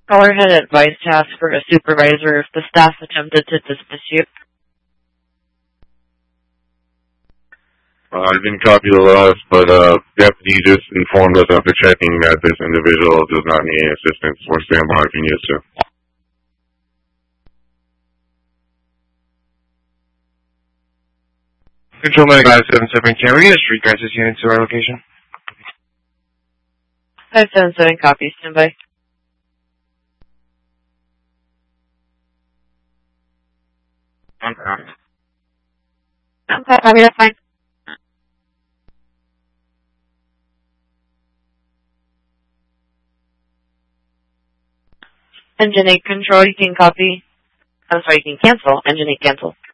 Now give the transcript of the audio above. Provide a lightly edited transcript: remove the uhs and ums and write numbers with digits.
Caller had advised to ask for a supervisor if the staff attempted to dismiss you. I didn't copy the loss, but deputy just informed us after checking that this individual does not need any assistance. We're standby if you need us to. Control Medic 577, can we get a street crisis unit to our location? 577, copy, standby. Okay. Okay, copy, that's fine. Engine 8 control, you can copy. I'm sorry, you can cancel. Engine 8 cancel.